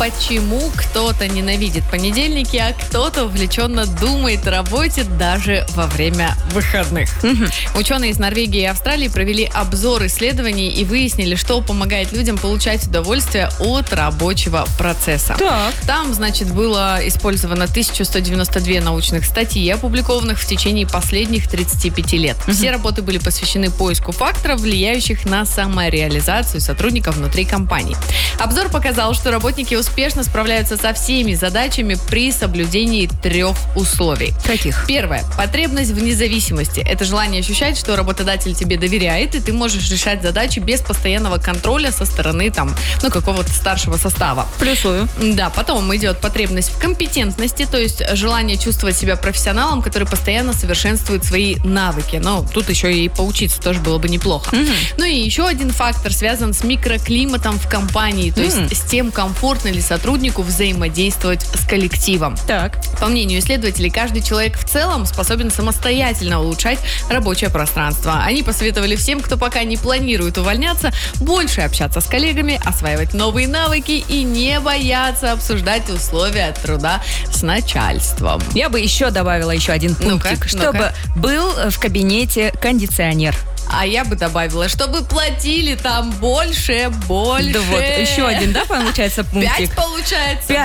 почему кто-то ненавидит понедельники, а кто-то увлеченно думает о работе даже во время выходных. Ученые из Норвегии и Австралии провели обзор исследований и выяснили, что помогает людям получать удовольствие от рабочего процесса. Так. Там, значит, было использовано 1192 научных статей, опубликованных в течение последних 35 лет. Все работы были посвящены поиску факторов, влияющих на самореализацию сотрудников внутри компании. Обзор показал, что работники успешно справляются со всеми задачами при соблюдении 3 условий. Каких? Первое. Потребность в независимости. Это желание ощущать, что работодатель тебе доверяет, и ты можешь решать задачи без постоянного контроля со стороны какого-то старшего состава. Плюсую. Да, потом идет потребность в компетентности, то есть желание чувствовать себя профессионалом, который постоянно совершенствует свои навыки. Но тут еще и поучиться тоже было бы неплохо. Ну и еще один фактор связан с микроклиматом в компании, то есть с тем, комфортно ли сотруднику взаимодействовать с коллективом. Так. По мнению исследователей, каждый человек в целом способен самостоятельно улучшать рабочее пространство. Они посоветовали всем, кто пока не планирует увольняться, больше общаться с коллегами, осваивать новые навыки и не бояться обсуждать условия труда с начальством. Я бы еще добавила один пунктик, чтобы был в кабинете кондиционер. А я бы добавила, чтобы платили там больше. Да вот, еще один, да, получается, пунктик? 5 получается.